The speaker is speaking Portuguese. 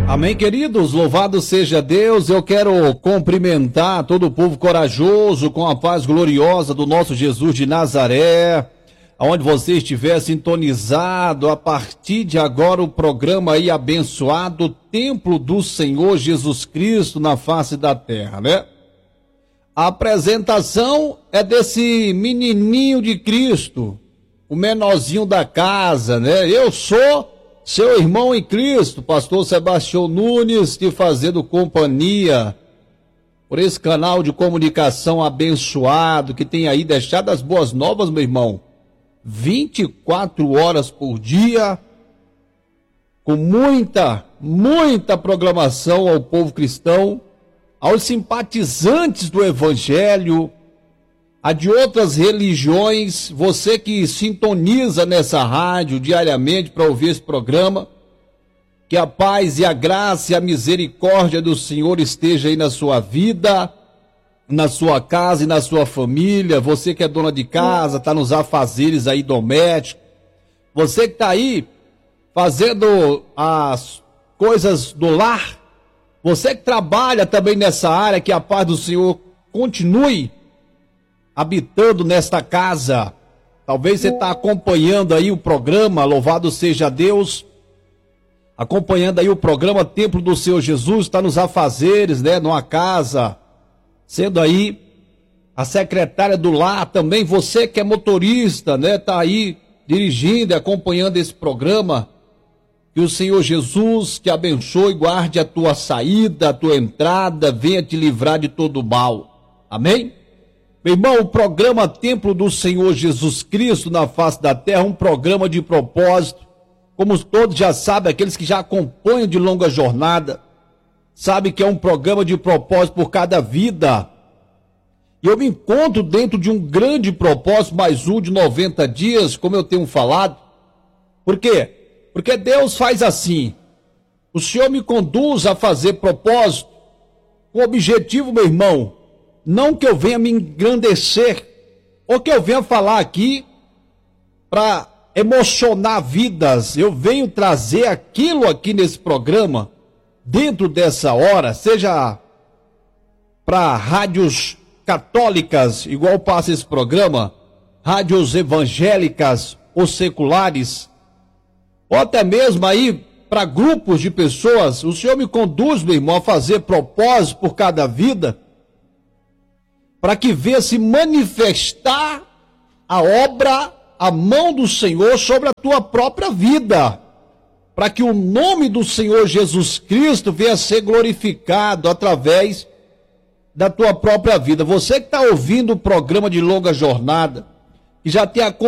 Amém, queridos? Louvado seja Deus. Eu quero cumprimentar todo o povo corajoso com a paz gloriosa do nosso Jesus de Nazaré. Aonde você estiver sintonizado, a partir de agora o programa aí abençoado, Templo do Senhor Jesus Cristo na face da terra, né? A apresentação é desse menininho de Cristo, o menorzinho da casa, né? Eu sou seu irmão em Cristo, pastor Sebastião Nunes, te fazendo companhia por esse canal de comunicação abençoado, que tem aí deixado as boas novas, meu irmão, 24 horas por dia, com muita programação ao povo cristão, aos simpatizantes do Evangelho, a de outras religiões, você que sintoniza nessa rádio diariamente para ouvir esse programa, que a paz e a graça e a misericórdia do Senhor esteja aí na sua vida, na sua casa e na sua família, você que é dona de casa, está nos afazeres aí domésticos, você que está aí fazendo as coisas do lar, você que trabalha também nessa área, que a paz do Senhor continue habitando nesta casa. Talvez você está acompanhando aí o programa, louvado seja Deus, acompanhando aí o programa Templo do Senhor Jesus, está nos afazeres, né, numa casa, sendo aí a secretária do lar também, você que é motorista, né, está aí dirigindo e acompanhando esse programa, que o Senhor Jesus te abençoe, guarde a tua saída, a tua entrada, venha te livrar de todo mal, amém? Meu irmão, o programa Templo do Senhor Jesus Cristo na face da terra, um programa de propósito, como todos já sabem, aqueles que já acompanham de longa jornada, sabem que é um programa de propósito por cada vida. E eu me encontro dentro de um grande propósito, mais um de 90 dias, como eu tenho falado. Por quê? Porque Deus faz assim, o Senhor me conduz a fazer propósito, com o objetivo, meu irmão, não que eu venha me engrandecer, ou que eu venha falar aqui para emocionar vidas. Eu venho trazer aquilo aqui nesse programa, dentro dessa hora, seja para rádios católicas, igual passa esse programa, rádios evangélicas ou seculares, ou até mesmo aí para grupos de pessoas. O Senhor me conduz, meu irmão, a fazer propósito por cada vida, para que venha se manifestar a obra, a mão do Senhor sobre a tua própria vida, para que o nome do Senhor Jesus Cristo venha a ser glorificado através da tua própria vida. Você que está ouvindo o programa de longa jornada, que já tem